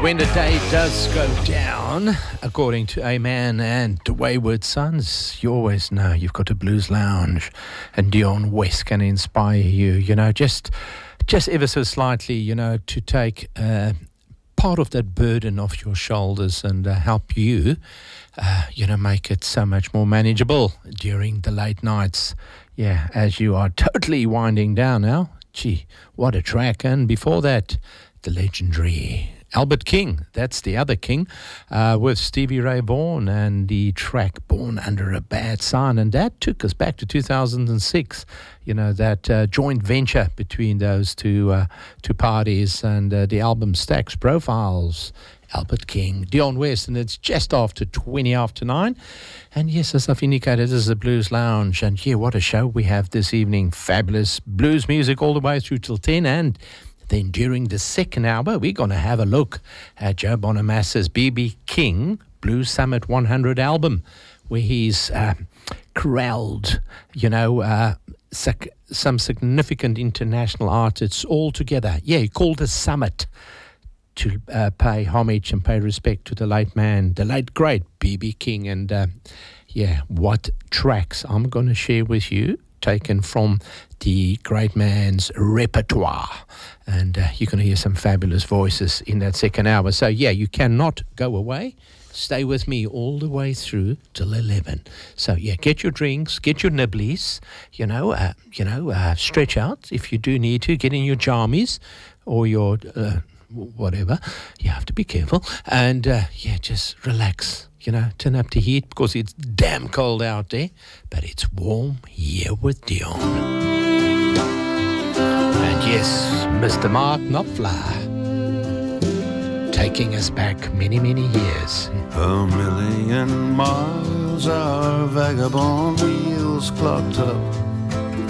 When the day does go down, according to A-Man and the Wayward Sons, you always know you've got a blues lounge, and Dion West can inspire you, just ever so slightly, to take part of that burden off your shoulders and help you, make it so much more manageable during the late nights. Yeah, as you are totally winding down now. Gee, what a track. And before that, the legendary Albert King, that's the other King, with Stevie Ray Vaughan and the track Born Under a Bad Sign. And that took us back to 2006, that joint venture between those two parties, and the album Stax Profiles, Albert King, Dion West, and it's just after 20 after 9. And yes, as I've indicated, this is the Blues Lounge, and yeah, what a show we have this evening. Fabulous blues music all the way through till 10, and then during the second hour, we're going to have a look at Joe Bonamassa's B.B. King Blues Summit 100 album, where he's corralled, some significant international artists all together. Yeah, he called a summit to pay homage and pay respect to the late man, the late great B.B. King. And what tracks I'm going to share with you, taken from the great man's repertoire. And you're going to hear some fabulous voices in that second hour. So, you cannot go away. Stay with me all the way through till 11. So, get your drinks, get your nibblies, stretch out if you do need to. Get in your jammies or your whatever. You have to be careful. And, just relax. Turn up the heat because it's damn cold out there, but it's warm here with Dion. And yes, Mr. Mark Knopfler, taking us back many, many years. A million miles our vagabond wheels clocked up